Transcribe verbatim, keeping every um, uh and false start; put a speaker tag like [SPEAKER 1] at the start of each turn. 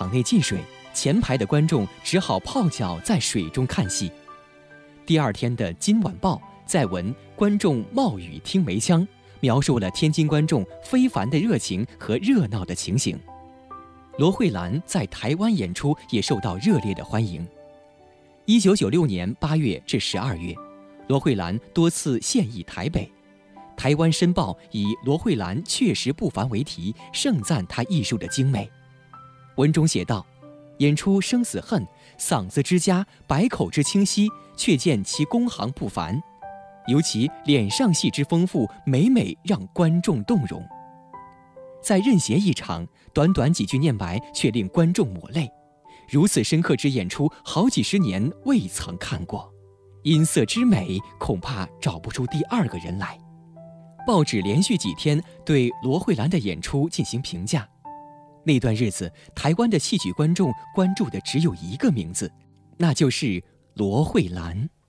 [SPEAKER 1] 场内进水，前排的观众只好泡脚在水中看戏。第二天的《今晚报》载文观众冒雨听梅腔，描述了天津观众非凡的热情和热闹的情形。罗慧兰在台湾演出也受到热烈的欢迎。一九九六年八月至十二月，罗慧兰多次现役台北。台湾申报以罗慧兰确实不凡为题，盛赞她艺术的精美。文中写道：演出生死恨，嗓子之佳，百口之清晰，却见其工行不凡，尤其脸上戏之丰富，每每让观众动容。在任贤一场，短短几句念白却令观众抹泪。如此深刻之演出，好几十年未曾看过，音色之美，恐怕找不出第二个人来。报纸连续几天对罗慧兰的演出进行评价。那段日子，台湾的戏曲观众关注的只有一个名字，那就是罗慧兰。